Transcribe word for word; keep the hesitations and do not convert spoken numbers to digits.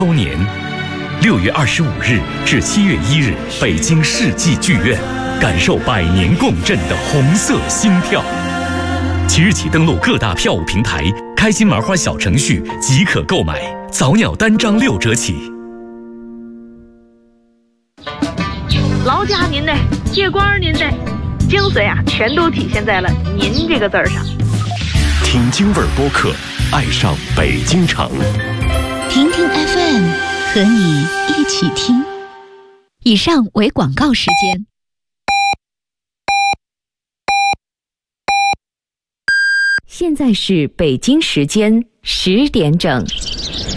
周年，六月二十五日至七月一日，北京世纪剧院，感受百年共振的红色心跳。即日起登录各大票务平台，开心麻花小程序即可购买，早鸟单张六折起。 劳驾您的，借光您的，精髓啊，全都体现在了“您”这个字儿上。 听京味儿播客，爱上北京城。 听听 F M， 和你一起听。以上为广告时间。现在是北京时间十点整。